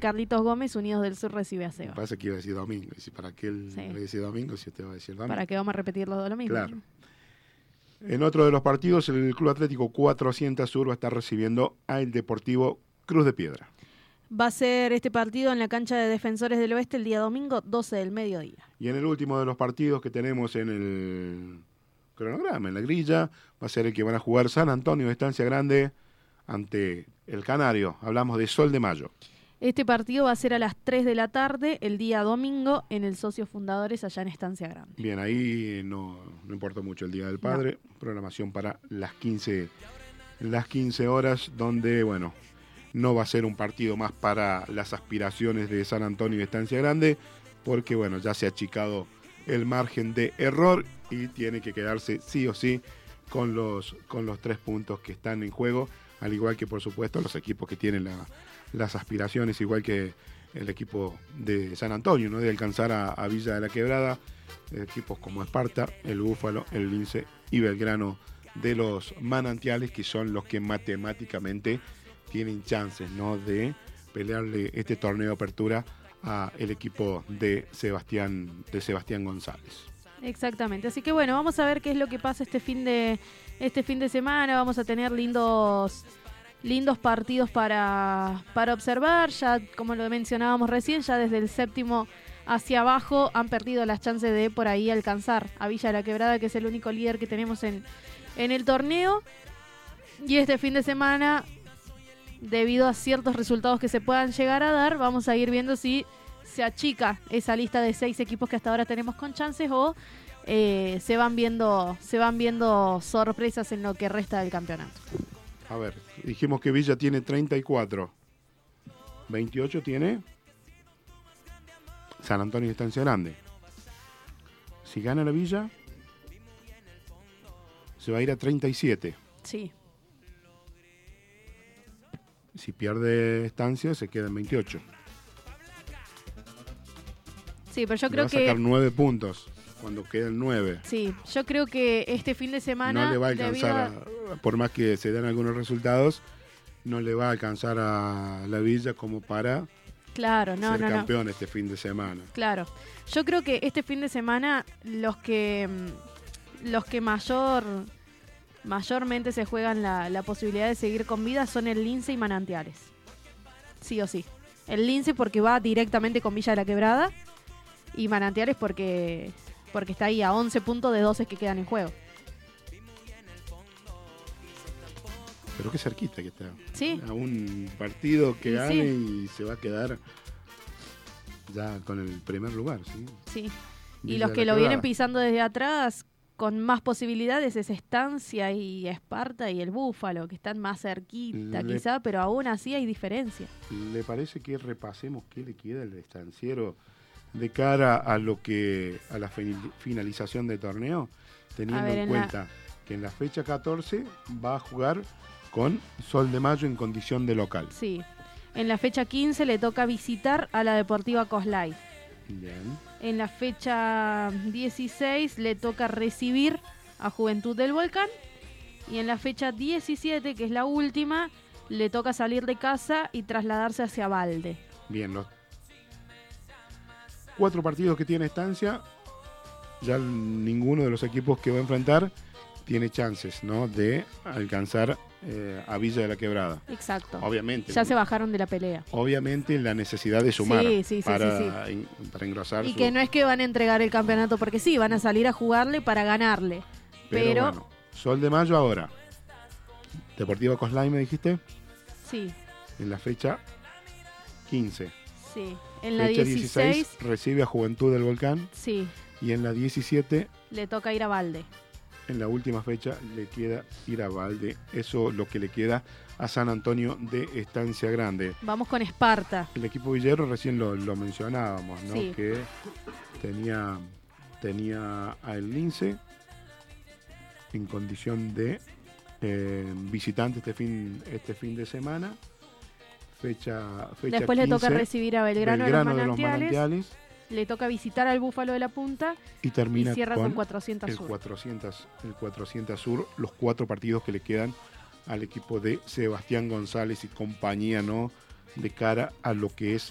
Carlitos Gómez, Unidos del Sur recibe a Me Seba. parece que iba a decir domingo. Y si para qué él le dice domingo, si usted va a decir domingo. ¿Para qué vamos a repetir los dos lo mismo? Claro. En otro de los partidos, el Club Atlético 400 Sur va a estar recibiendo al Deportivo Cruz de Piedra. Va a ser este partido en la cancha de Defensores del Oeste el día domingo, 12 del mediodía. Y en el último de los partidos que tenemos en el cronograma, en la grilla, va a ser el que van a jugar San Antonio de Estancia Grande ante el Canario. Hablamos de Sol de Mayo. Este partido va a ser a las 3 de la tarde el día domingo en el Socios Fundadores allá en Estancia Grande. Bien, ahí no importa mucho el Día del Padre. No. Programación para las 15 horas, donde, bueno, no va a ser un partido más para las aspiraciones de San Antonio y Estancia Grande, porque, bueno, ya se ha achicado el margen de error y tiene que quedarse sí o sí con los 3 puntos que están en juego, al igual que, por supuesto, los equipos que tienen las aspiraciones, igual que el equipo de San Antonio, ¿no? De alcanzar a Villa de la Quebrada, equipos como Esparta, el Búfalo, el Lince y Belgrano de los Manantiales, que son los que matemáticamente tienen chances, ¿no? De pelearle este torneo de apertura a el equipo de Sebastián González. Exactamente, así que bueno, vamos a ver qué es lo que pasa este fin de semana. Vamos a tener lindos partidos para observar. Ya, como lo mencionábamos recién, ya desde el 7º hacia abajo han perdido las chances de por ahí alcanzar a Villa de la Quebrada, que es el único líder que tenemos en el torneo. Y este fin de semana, debido a ciertos resultados que se puedan llegar a dar, vamos a ir viendo si se achica esa lista de 6 equipos que hasta ahora tenemos con chances o se van viendo sorpresas en lo que resta del campeonato. A ver, dijimos que Villa tiene 34. 28 tiene San Antonio de Estancia Grande. Si gana la Villa, se va a ir a 37. Sí. Si pierde Estancia, se queda en 28. Sí, pero yo creo que... va a sacar 9 puntos cuando quedan 9. Sí, yo creo que este fin de semana... No le va a alcanzar, por más que se den algunos resultados, no le va a alcanzar a la Villa como para ser campeón este fin de semana. Claro, yo creo que este fin de semana los que mayormente se juegan la posibilidad de seguir con vida son el Lince y Manantiales. Sí o sí. El Lince porque va directamente con Villa de la Quebrada y Manantiales porque está ahí a 11 puntos de 12 que quedan en juego. Pero qué cerquita que está. Sí. A un partido que gane y se va a quedar ya con el primer lugar, ¿sí? Sí. Y los que lo vienen pisando desde atrás con más posibilidades es Estancia y Esparta y el Búfalo, que están más cerquita quizá, pero aún así hay diferencia. ¿Le parece que repasemos qué le queda al estanciero de cara a la finalización del torneo? Teniendo en cuenta que en la fecha 14 va a jugar con Sol de Mayo en condición de local. Sí. En la fecha 15 le toca visitar a la Deportiva Coslay. Bien. En la fecha 16 le toca recibir a Juventud del Volcán. Y en la fecha 17, que es la última, le toca salir de casa y trasladarse hacia Valde. Bien, los 4 partidos que tiene Estancia, ya ninguno de los equipos que va a enfrentar tiene chances, ¿no?, de alcanzar a Villa de la Quebrada. Exacto. Obviamente. Ya se bajaron de la pelea. Obviamente la necesidad de sumar para engrosar. Y que no es que van a entregar el campeonato porque sí, van a salir a jugarle para ganarle. Pero bueno, Sol de Mayo ahora. Deportiva Coslay, ¿me dijiste? Sí. En la fecha 15. Sí. En la fecha 16 recibe a Juventud del Volcán. Sí. Y en la 17 le toca ir a Valde. En la última fecha le queda ir a Valde. Eso es lo que le queda a San Antonio de Estancia Grande. Vamos con Esparta. El equipo villero recién lo mencionábamos, ¿no? Sí. Que tenía a el Lince en condición de visitante este fin de semana. Fecha Después 15, le toca recibir a Belgrano de los Manantiales. Le toca visitar al Búfalo de la Punta y termina cierra con 400 el Sur. 400 Sur, los 4 partidos que le quedan al equipo de Sebastián González y compañía, ¿no?, de cara a lo que es